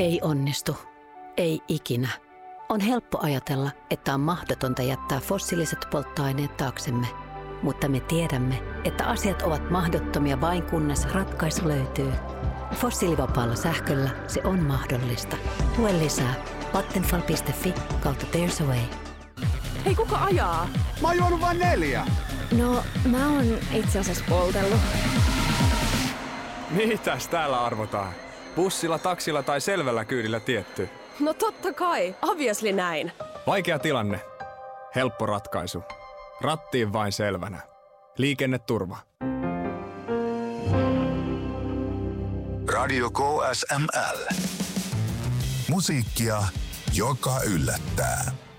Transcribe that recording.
Ei onnistu. Ei ikinä. On helppo ajatella, että on mahdotonta jättää fossiiliset polttoaineet taaksemme. Mutta me tiedämme, että asiat ovat mahdottomia vain kunnes ratkaisu löytyy. Fossiilivapaalla sähköllä se on mahdollista. Lue lisää vattenfall.fi/there's a way. Hei, kuka ajaa? Mä oon juonut vain 4. No, mä oon itse asiassa poltellut. Mitäs täällä arvotaan? Bussilla, taksilla tai selvällä kyydillä tietty? No totta kai, obviously näin. Vaikea tilanne. Helppo ratkaisu. Rattiin vain selvänä. Liikenneturva. Radio KSML. Musiikkia, joka yllättää.